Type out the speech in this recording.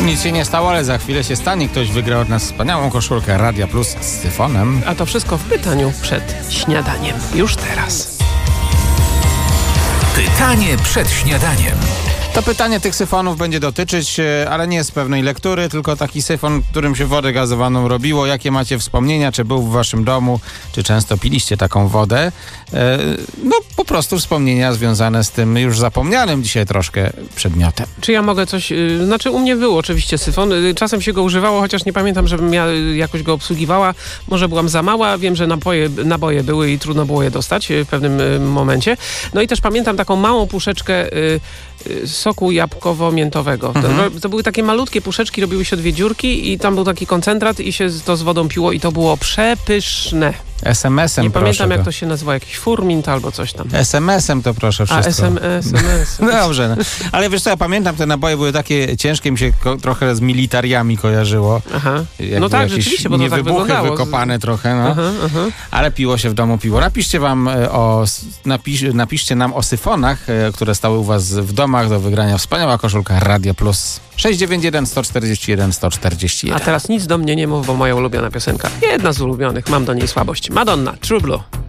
Nic się nie stało, ale za chwilę się stanie. Ktoś wygra od nas wspaniałą koszulkę Radia Plus z syfonem. A to wszystko w pytaniu przed śniadaniem. Już teraz. Pytanie przed śniadaniem. To pytanie tych syfonów będzie dotyczyć, ale nie z pewnej lektury, tylko taki syfon, którym się wodę gazowaną robiło. Jakie macie wspomnienia? Czy był w waszym domu? Czy często piliście taką wodę? No po prostu wspomnienia związane z tym już zapomnianym dzisiaj troszkę przedmiotem. Czy ja mogę coś... Znaczy u mnie był oczywiście syfon. Czasem się go używało, chociaż nie pamiętam, żebym ja jakoś go obsługiwała. Może byłam za mała. Wiem, że naboje były i trudno było je dostać w pewnym momencie. No i też pamiętam taką małą puszeczkę soku jabłkowo-miętowego. To były takie malutkie puszeczki, robiły się 2 dziurki i tam był taki koncentrat i się to z wodą piło i to było przepyszne. SMS-em Nie pamiętam proszę jak to się nazywa, jakiś furmint albo coś tam. SMS-em to proszę wszystko. SMS. No dobrze, no. Ale wiesz co, ja pamiętam, te naboje były takie ciężkie, mi się trochę z militariami kojarzyło. Aha. Jakby No tak, jakieś rzeczywiście, bo to tak wybuchy wyglądało. wykopane trochę, no. Ale piło się w domu, piło. Napiszcie nam o syfonach, które stały u was w domach do wygrania. Wspaniała koszulka Radio Plus. 691 141 141. A teraz nic do mnie nie mów, bo moja ulubiona piosenka. Jedna z ulubionych, mam do niej słabość. Madonna, True Blue.